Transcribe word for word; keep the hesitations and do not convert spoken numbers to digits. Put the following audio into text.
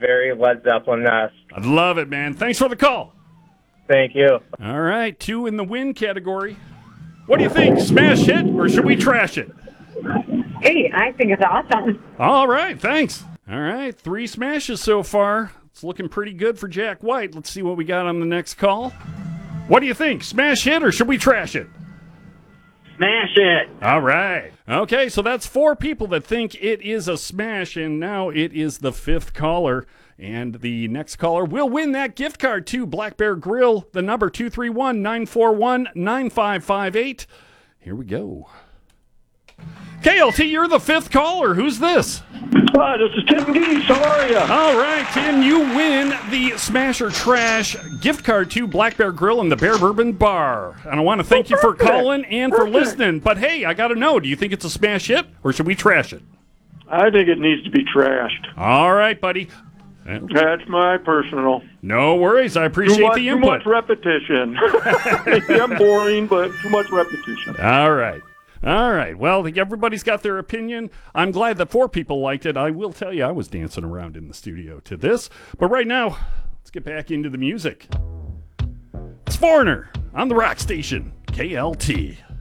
very Led Zeppelin-esque. I love it, man. Thanks for the call. Thank you. All right, two in the win category. What do you think? Smash hit or should we trash it? Hey, I think it's awesome. All right, thanks. All right, three smashes so far. It's looking pretty good for Jack White. Let's see what we got on the next call. What do you think? Smash hit or should we trash it? Smash it. All right. Okay, so that's four people that think it is a smash, and now it is the fifth caller. And the next caller will win that gift card to Black Bear Grill. The number two three one, nine four one, nine five five eight. Here we go. K L T, you're the fifth caller. Who's this? Hi, this is Tim Geese. How are you? All right, Tim, you win the Smash or Trash gift card to Black Bear Grill and the Bear Bourbon Bar. And I want to thank Oh, you for perfect. calling and for Perfect. listening. But hey, I got to know, do you think it's a smash hit or should we trash it? I think it needs to be trashed. All right, buddy. That's my personal. No worries. I Too appreciate much, the too input. much repetition. I'm boring, but too much repetition. All right. All right. Well, everybody's got their opinion. I'm glad that four people liked it. I will tell you, I was dancing around in the studio to this. But right now, let's get back into the music. It's Foreigner on the rock station, K L T.